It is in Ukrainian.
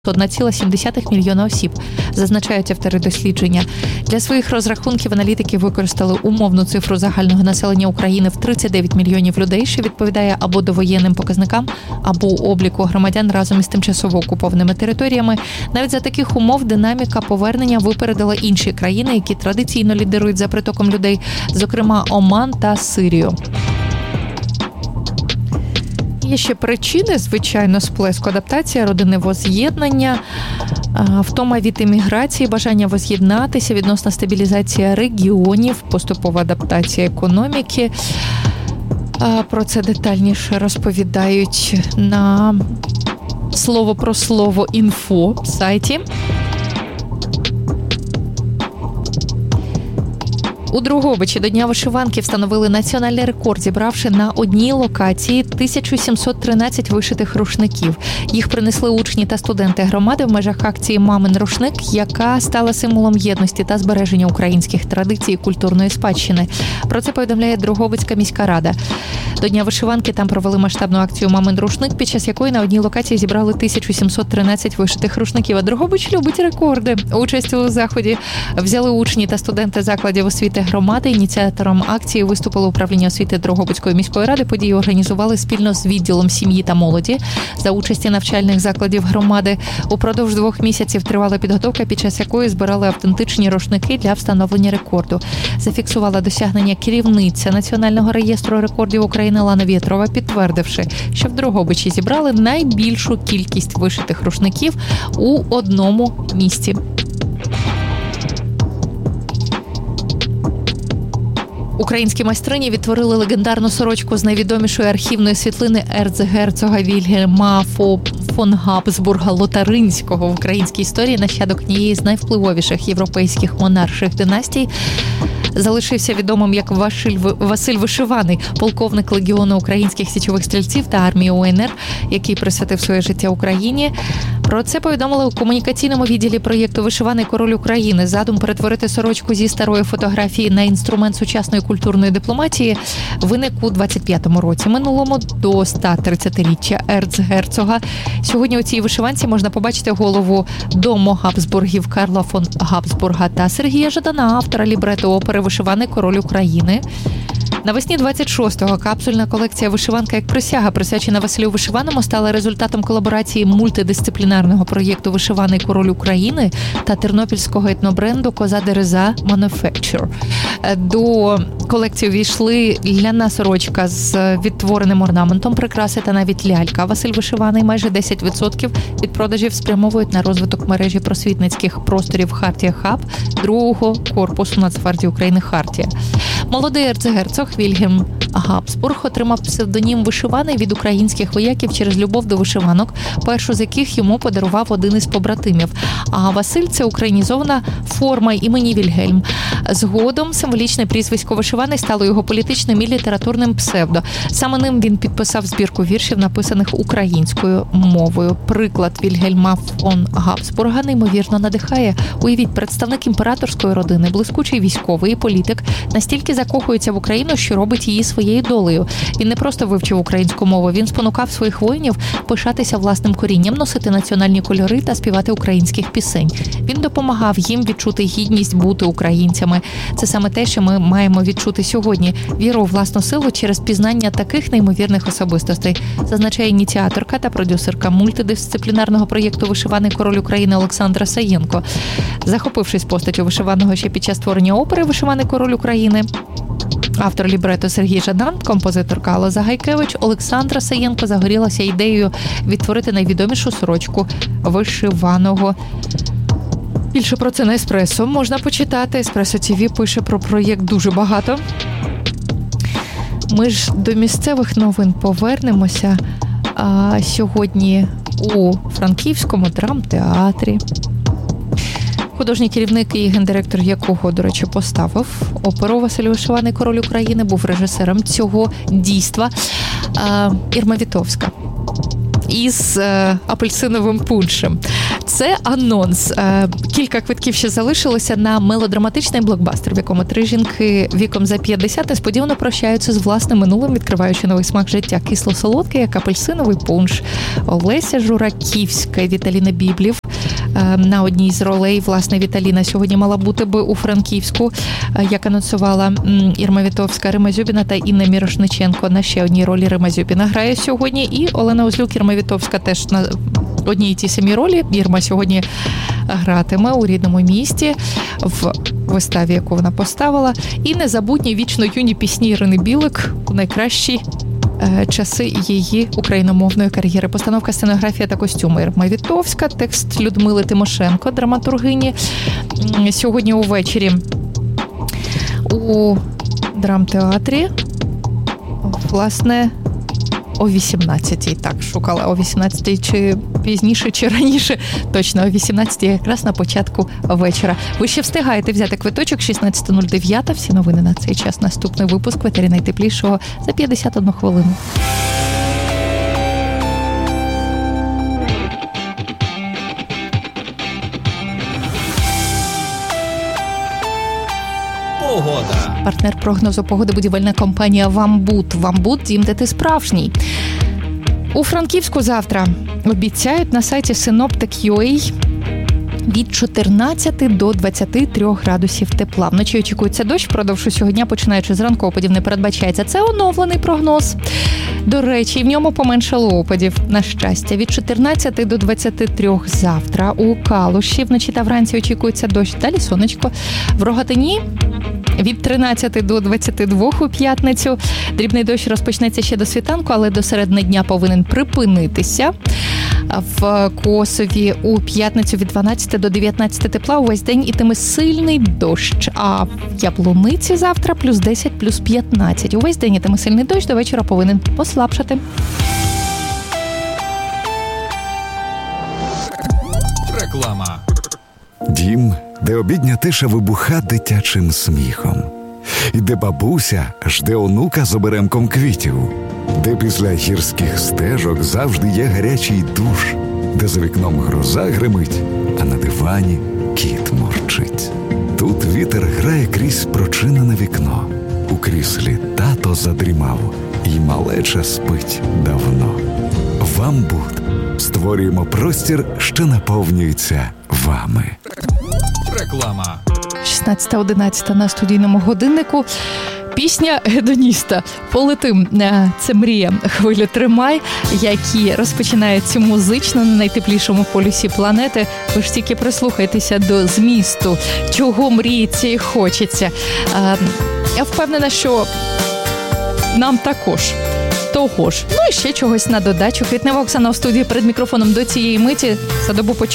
1,7 мільйона осіб, зазначають автори дослідження. Для своїх розрахунків аналітики використали умовну цифру загального населення України в 39 мільйонів людей, що відповідає або довоєнним показникам, або обліку громадян разом із тимчасово окупованими територіями. Навіть за таких умов динаміка повернення випередила інші країни, які традиційно лідирують за притоком людей, зокрема Оман та Сирію. Є ще причини, звичайно, сплеску: адаптація, родинне воз'єднання, втома від імміграції, бажання воз'єднатися, відносна стабілізація регіонів, поступова адаптація економіки. Про це детальніше розповідають на слово про слово інфо сайті. У Дрогобичі до Дня вишиванки встановили національний рекорд, зібравши на одній локації 1713 вишитих рушників. Їх принесли учні та студенти громади в межах акції «Мамин рушник», яка стала символом єдності та збереження українських традицій і культурної спадщини. Про це повідомляє Дрогобицька міська рада. До Дня вишиванки там провели масштабну акцію «Мамин рушник», під час якої на одній локації зібрали 1713 вишитих рушників. А Дрогобич любить рекорди. Участь у заході взяли учні та студенти закладів освіти громади. Ініціатором акції виступило управління освіти Дрогобицької міської ради. Події організували спільно з відділом сім'ї та молоді за участі навчальних закладів громади. Упродовж 2 місяців тривала підготовка, під час якої збирали автентичні рушники для встановлення рекорду. Зафіксувала досягнення керівниця Національного реєстру рекордів України Лана Вєтрова, підтвердивши, що в Дрогобичі зібрали найбільшу кількість вишитих рушників у одному місці. Українські майстрині відтворили легендарну сорочку з найвідомішої архівної світлини ерцгерцога Вільгельма фон Габсбурга Лотаринського в українській історії. Нащадок однієї з найвпливовіших європейських монарших династій залишився відомим як Василь Вишиваний, полковник легіону українських січових стрільців та армії УНР, який присвятив своє життя Україні. Про це повідомили у комунікаційному відділі проєкту «Вишиваний король України». Задум перетворити сорочку зі старої фотографії на інструмент сучасної культурної дипломатії виник у 25-му році минулому до 130-річчя ерцгерцога. Сьогодні у цій вишиванці можна побачити голову дому Габсбургів Карла фон Габсбурга та Сергія Жадана, автора лібрету опери «Вишиваний король України». Навесні 26-го капсульна колекція «Вишиванка як присяга», присвячена Василю Вишиваному, стала результатом колаборації мультидисциплінарного проєкту «Вишиваний король України» та тернопільського етнобренду «Коза Дереза Manufacture». До колекції увійшли ляна сорочка з відтвореним орнаментом, прикраси та навіть лялька. Василь Вишиваний майже 10% від продажів спрямовують на розвиток мережі просвітницьких просторів «Хартія Хаб» другого корпусу Нацгвардії України «Хартія». Молодий ерцгерцог Вільгельм Габсбург отримав псевдонім «Вишиваний» від українських вояків через любов до вишиванок, першу з яких йому подарував один із побратимів. А Василь – це українізована форма імені Вільгельм. Згодом символічне прізвисько «Вишиваний» стало його політичним і літературним псевдо. Саме ним він підписав збірку віршів, написаних українською мовою. Приклад Вільгельма фон Габсбурга неймовірно надихає. Уявіть, представник імператорської родини, блискучий військовий і політик настільки закохується в Україну, що робить її своєю долею. Він не просто вивчив українську мову, він спонукав своїх воїнів пишатися власним корінням, носити національні кольори та співати українських пісень. Він допомагав їм відчути гідність бути українцями. Це саме те, що ми маємо відчути сьогодні. Віру у власну силу через пізнання таких неймовірних особистостей, зазначає ініціаторка та продюсерка мультидисциплінарного проєкту «Вишиваний король України» Олександра Саєнко. Захопившись постаттю Вишиваного ще під час створення опери «Вишиваний король України», автор лібрету Сергій Жадан, композиторка Алла Загайкевич, Олександра Саєнко загорілася ідеєю відтворити найвідомішу сорочку Вишиваного. Більше про це на Еспресо можна почитати. Еспресо ТВ пише про проєкт дуже багато. Ми ж до місцевих новин повернемося. Сьогодні у Франківському драмтеатрі. Художній керівник і гендиректор якого, до речі, поставив оперу «Василь Вишиваний король України», був режисером цього дійства Ірма Вітовська із апельсиновим пуншем. Це анонс. Кілька квитків ще залишилося на мелодраматичний блокбастер, в якому 3 жінки віком за 50 несподівано прощаються з власним минулим, відкриваючи новий смак життя. Кисло-солодкий, як апельсиновий пунш. Олеся Жураківська, Віталіна Біблів. На одній з ролей, власне, Віталіна сьогодні мала бути би у Франківську, як анонсувала Ірма Вітовська, Рима Зюбіна та Інна Мірошниченко на ще одній ролі. Рима Зюбіна грає сьогодні, і Олена Озлюк, Ірма Вітовська теж на одній і тій самій ролі. Ірма сьогодні гратиме у рідному місті в виставі, яку вона поставила. І незабутні вічно юні пісні Ірини Білик у найкращій часи її україномовної кар'єри. Постановка, сценографія та костюми Ірма Вітовська, текст Людмили Тимошенко, драматургині. Сьогодні увечері у драмтеатрі, власне, о 18-й. Так, шукала о 18-й, чи пізніше, чи раніше. Точно, о 18-й, якраз на початку вечора. Ви ще встигаєте взяти квиточок 16:09. Всі новини на цей час. Наступний випуск «Ветері найтеплішого» за 51 хвилину. Погода. Партнер прогнозу погоди – будівельна компанія «Вамбут». «Вамбут» – дім, де ти справжній. У Франківську завтра обіцяють на сайті Synoptic.ua від 14 до 23 градусів тепла. Вночі очікується дощ, впродовж усього дня, починаючи зранку, опадів не передбачається. Це оновлений прогноз. До речі, в ньому поменшало опадів, на щастя. Від 14 до 23 завтра. У Калуші вночі та вранці очікується дощ. Далі сонечко. В Рогатині від 13 до 22 у п'ятницю. Дрібний дощ розпочнеться ще до світанку, але до середини дня повинен припинитися. В Косові у п'ятницю від 12 до 19 тепла увесь день ітиме сильний дощ. А в Яблуниці завтра плюс 10, плюс 15. Увесь день ітиме сильний дощ, до вечора повинен послабшати. Реклама. Дім, де обідня тиша вибуха дитячим сміхом. І де бабуся жде онука з оберемком квітів. Де після гірських стежок завжди є гарячий душ. Де за вікном гроза гримить, а на дивані кіт мурчить. Тут вітер грає крізь прочинене вікно. У кріслі тато задрімав, і малеча спить давно. «Вамбут» створюємо простір, що наповнюється вами. Реклама. 16:11 на студійному годиннику. Пісня гедоніста «Полетим». Це мрія хвилю «Тримай», які розпочинають цю музично на найтеплішому полюсі планети. Ви ж тільки прислухайтеся до змісту, чого мріється і хочеться. Я впевнена, що нам також того ж. Ну і ще чогось на додачу. Квітнева Оксана в студії перед мікрофоном до цієї миті. За добу